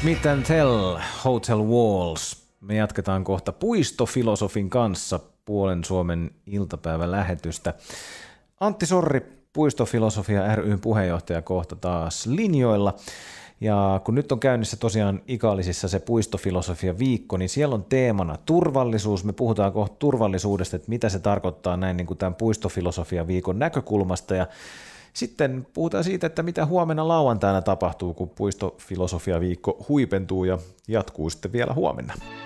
Smith & Tell, Hotel Walls. Me jatketaan kohta puistofilosofin kanssa puolen Suomen iltapäivälähetystä. Antti Sorri, Puistofilosofia ry:n puheenjohtaja, kohta taas linjoilla. Ja kun nyt on käynnissä tosiaan Ikaalisissa se puistofilosofia viikko, niin siellä on teemana turvallisuus. Me puhutaan kohta turvallisuudesta, että mitä se tarkoittaa näin niin kuin tämän puistofilosofia viikon näkökulmasta. Ja sitten puhutaan siitä, että mitä huomenna lauantaina tapahtuu, kun puistofilosofia viikko huipentuu ja jatkuu sitten vielä huomenna.